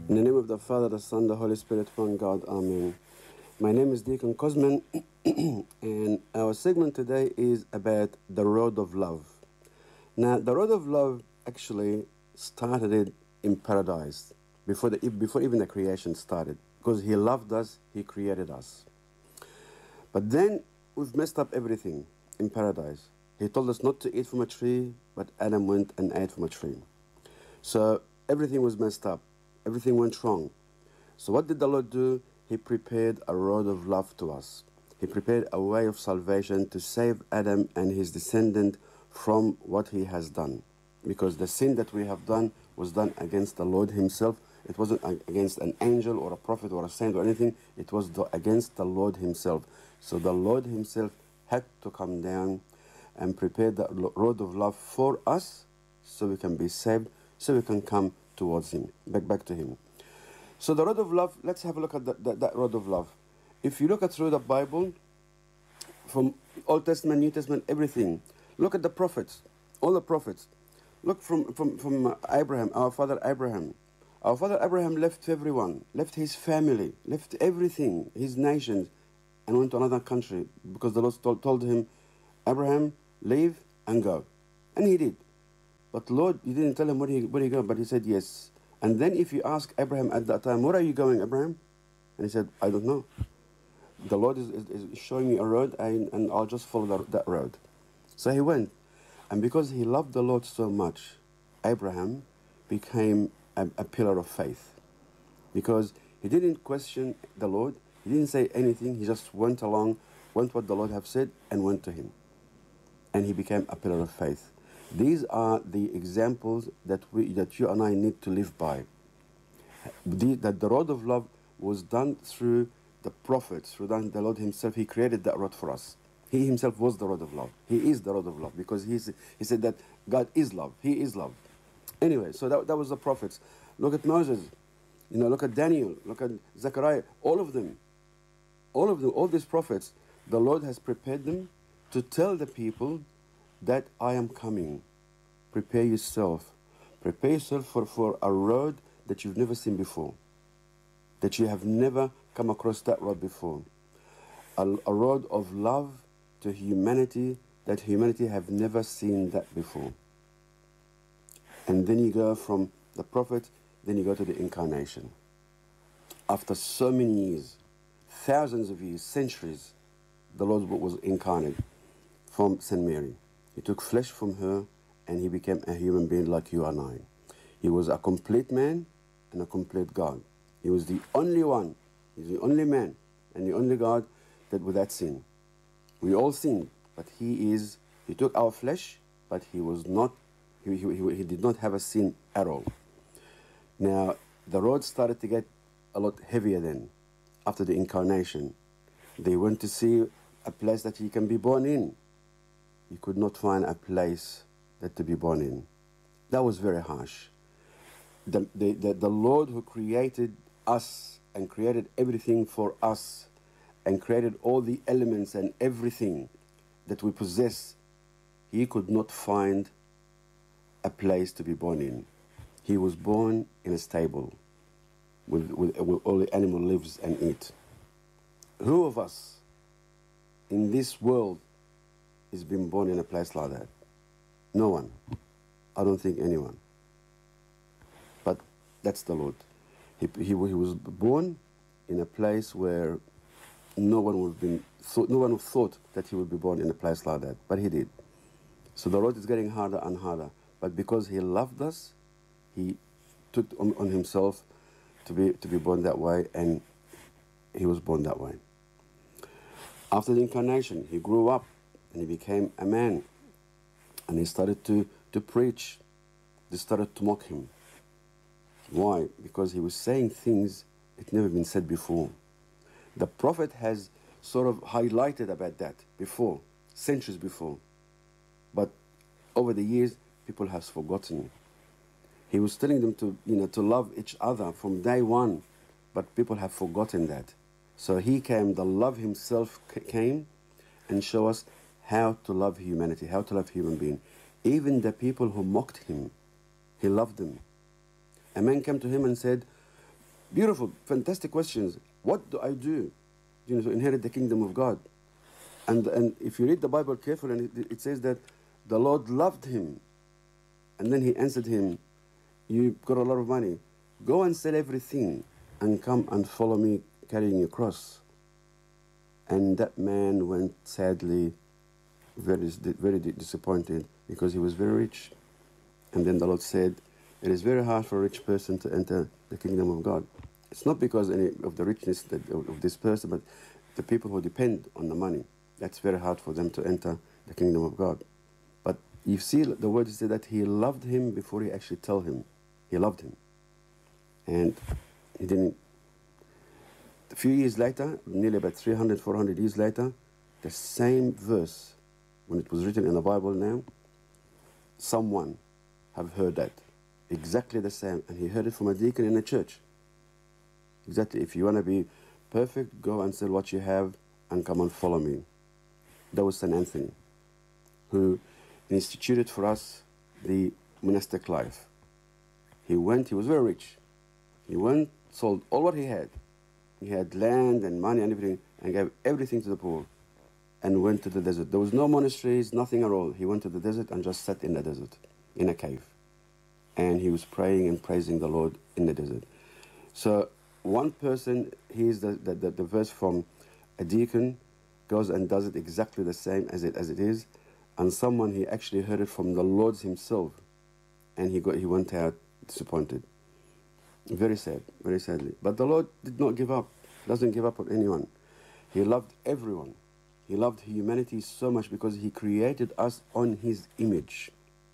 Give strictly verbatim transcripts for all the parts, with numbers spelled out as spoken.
In the name of the Father, the Son, the Holy Spirit, one God, Amen. My name is Deacon Cosman, and our segment today is about the road of love. Now, the road of love actually started it in paradise before, the, before even the creation started, because He loved us, He created us. But then we've messed up everything in paradise. He told us not to eat from a tree, but Adam went and ate from a tree. So everything was messed up. Everything went wrong. So what did the Lord do? He prepared a road of love to us. He prepared a way of salvation to save Adam and his descendant from what he has done. Because the sin that we have done was done against the Lord Himself. It wasn't against an angel or a prophet or a saint or anything. It was the, against the Lord Himself. So the Lord Himself had to come down and prepare the road of love for us so we can be saved, so we can come towards Him, back, back to Him. So the road of love, let's have a look at that, that, that road of love. If you look at through the Bible, from Old Testament, New Testament, everything, look at the prophets, all the prophets. Look from, from, from Abraham, our father Abraham. Our father Abraham left everyone, left his family, left everything, his nations, and went to another country because the Lord told, told him, Abraham, leave and go. And he did. But Lord, you didn't tell him where he, where he go, but he said yes. And then if you ask Abraham at that time, where are you going, Abraham? And he said, I don't know. The Lord is, is, is showing me a road, and, and I'll just follow that, that road. So he went. And because he loved the Lord so much, Abraham became a, a pillar of faith. Because he didn't question the Lord, he didn't say anything, he just went along, went what the Lord have said, and went to Him. And he became a pillar of faith. These are the examples that we, that you and I need to live by. The, that the road of love was done through the prophets, through the Lord Himself. He created that road for us. He Himself was the road of love. He is the road of love because he's, He said that God is love. He is love. Anyway, so that, that was the prophets. Look at Moses. You know, look at Daniel. Look at Zechariah. All of them. All of them, all these prophets, the Lord has prepared them to tell the people that I am coming. Prepare yourself. Prepare yourself for, for a road that you've never seen before. That you have never come across that road before. A, a road of love to humanity that humanity have never seen that before. And then you go from the prophet, then you go to the incarnation. After so many years, thousands of years, centuries, the Lord was incarnate from Saint Mary. He took flesh from her and He became a human being like you and I. He was a complete man and a complete God. He was the only one, He's the only man and the only God that without sin. We all sinned, but He is, He took our flesh, but He was not, He, he, he did not have a sin at all. Now, the road started to get a lot heavier then, after the incarnation. They went to see a place that He can be born in. He could not find a place that to be born in. That was very harsh. The, the, the, the Lord who created us and created everything for us and created all the elements and everything that we possess, He could not find a place to be born in. He was born in a stable with, with, with all the animal lives and eat. Who of us in this world is being born in a place like that? No one. I don't think anyone. But that's the Lord. He, he, he was born in a place where no one would have been thought, no one thought that he would be born in a place like that, but He did. So the road is getting harder and harder. But because He loved us, He took on, on Himself to be to be born that way, and He was born that way. After the incarnation, He grew up and He became a man, and He started to, to preach. They started to mock Him. Why? Because He was saying things that never been said before. The prophet has sort of highlighted about that before, centuries before. But over the years, people have forgotten. He was telling them to, you know, to love each other from day one, but people have forgotten that. So He came, the love Himself came and showed us how to love humanity, how to love human being. Even the people who mocked Him, He loved them. A man came to Him and said, Beautiful, fantastic questions. What do I do, you know, to inherit the kingdom of God? And, and if you read the Bible carefully, and it, it says that the Lord loved him. And then he answered him, you've got a lot of money. Go and sell everything and come and follow me carrying your cross. And that man went sadly, very, very disappointed because he was very rich. And then the Lord said, it is very hard for a rich person to enter the kingdom of God. It's not because any of the richness that, of this person, but the people who depend on the money. That's very hard for them to enter the kingdom of God. But you see, the word says that he loved him before he actually told him. He loved him. And he didn't. A few years later, nearly about three hundred, four hundred years later, the same verse, when it was written in the Bible now, someone have heard that. Exactly the same. And he heard it from a deacon in a church. Exactly. If you want to be perfect, go and sell what you have and come and follow me. That was Saint Anthony, who instituted for us the monastic life. He went, he was very rich. He went, sold all what he had. He had land and money and everything, and gave everything to the poor, and went to the desert. There was no monasteries, nothing at all. He went to the desert and just sat in the desert, in a cave. And he was praying and praising the Lord in the desert. So one person, here's the, the, the, the verse from a deacon, goes and does it exactly the same as it, as it is, and someone, he actually heard it from the Lord himself, and he, got, he went out disappointed. Very sad, very sadly. But the Lord did not give up, doesn't give up on anyone. He loved everyone. He loved humanity so much because he created us on his image.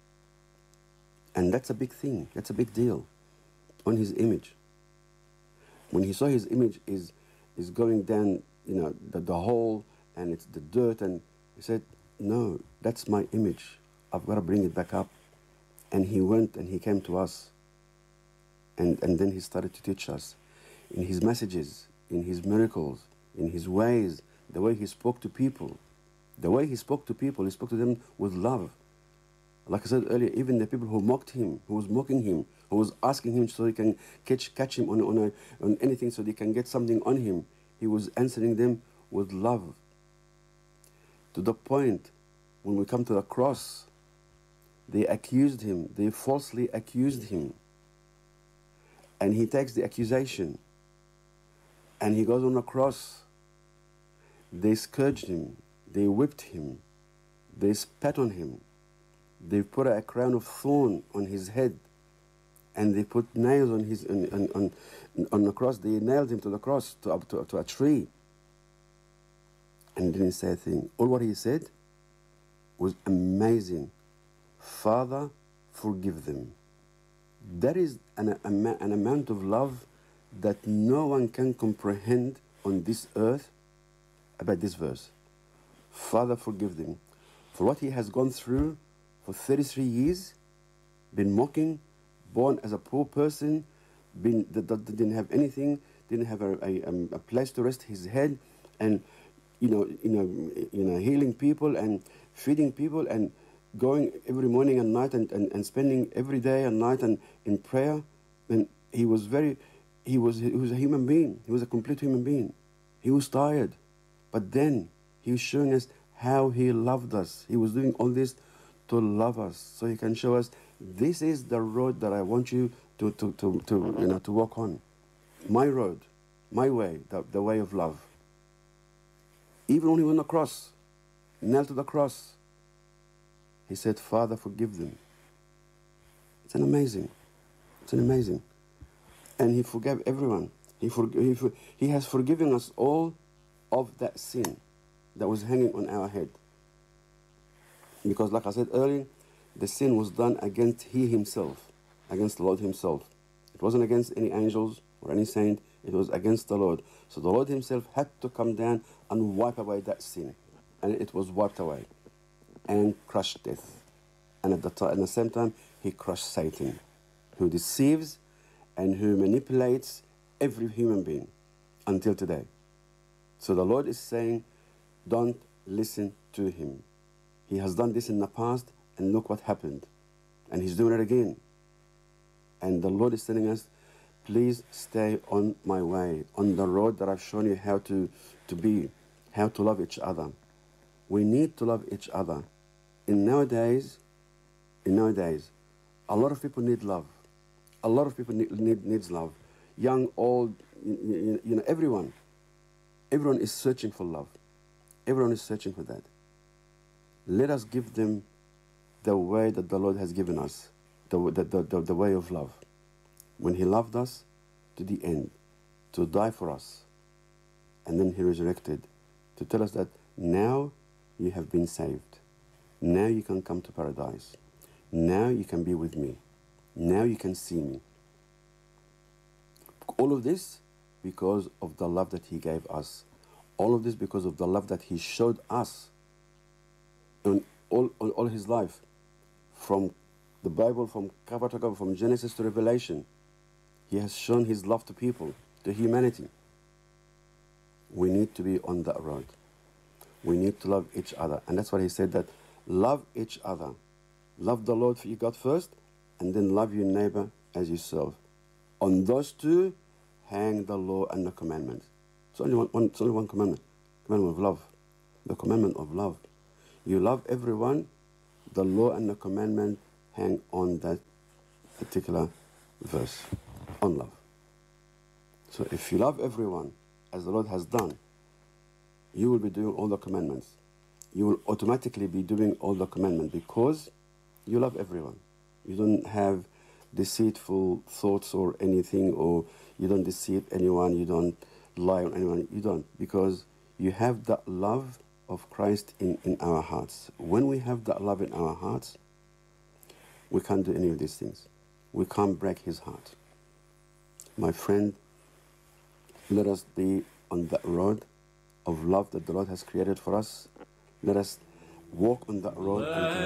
And that's a big thing, that's a big deal, on his image. When he saw his image is, is going down, you know, the, the hole, and it's the dirt, and he said, no, that's my image. I've got to bring it back up. And he went and he came to us. And, and then he started to teach us in his messages, in his miracles, in his ways, the way he spoke to people. The way he spoke to people, he spoke to them with love. Like I said earlier, even the people who mocked him, who was mocking him, who was asking him so he can catch, catch him on, on, a, on anything so they can get something on him, he was answering them with love. To the point, when we come to the cross, they accused him, they falsely accused him. And he takes the accusation, and he goes on the cross. They scourged him, they whipped him, they spat on him, they put a crown of thorn on his head, and they put nails on his on, on, on, on the cross. They nailed him to the cross, to, up to, to a tree. And he didn't say a thing. All what he said was amazing. Father, forgive them. That is an, an, an amount of love that no one can comprehend on this earth about this verse. Father, forgive them for what he has gone through for thirty-three years, been mocking, born as a poor person, been, that, that didn't have anything, didn't have a, a, a place to rest his head, and you know, you know, you know, healing people and feeding people and going every morning and night and, and, and spending every day and night and in prayer. And he was very, he was, he was a human being. He was a complete human being. He was tired. But then he was showing us how he loved us. He was doing all this to love us. So he can show us, this is the road that I want you to, to, to, to, you know, to walk on. My road, my way, the, the way of love. Even when he went on the cross, nailed to the cross, he said, Father, forgive them. It's an amazing. It's an amazing. And he forgave everyone. He, for, he, for, he has forgiven us all of that sin that was hanging on our head. Because like I said earlier, the sin was done against he himself, against the Lord himself. It wasn't against any angels or any saint. It was against the Lord. So the Lord himself had to come down and wipe away that sin. And it was wiped away. And crushed death. And at the, t- at the same time, he crushed Satan, who deceives and who manipulates every human being until today. So the Lord is saying, don't listen to him. He has done this in the past, and look what happened. And he's doing it again. And the Lord is telling us, please stay on my way, on the road that I've shown you how to, to be, how to love each other. We need to love each other. In nowadays, in nowadays, a lot of people need love. A lot of people need, need needs love. Young, old, you, you know, everyone. Everyone is searching for love. Everyone is searching for that. Let us give them the way that the Lord has given us, the, the, the, the, the way of love. When he loved us to the end, to die for us, and then he resurrected to tell us that now you have been saved. Now you can come to paradise. Now you can be with me. Now you can see me. All of this because of the love that he gave us. All of this because of the love that he showed us on all, on all his life. From the Bible, from cover to cover, from Genesis to Revelation, he has shown his love to people, to humanity. We need to be on that road. We need to love each other. And that's why he said that love each other. Love the Lord for your God first, and then love your neighbor as yourself. On those two, hang the law and the commandments. It's only one, one, it's only one commandment. Commandment of love. The commandment of love. You love everyone, the law and the commandment hang on that particular verse. On love. So if you love everyone, as the Lord has done, you will be doing all the commandments. You will automatically be doing all the commandments because you love everyone. You don't have deceitful thoughts or anything, or you don't deceive anyone, you don't lie on anyone, you don't, because you have that love of Christ in, in our hearts. When we have that love in our hearts, we can't do any of these things. We can't break his heart. My friend, let us be on that road of love that the Lord has created for us. Let us walk on that road until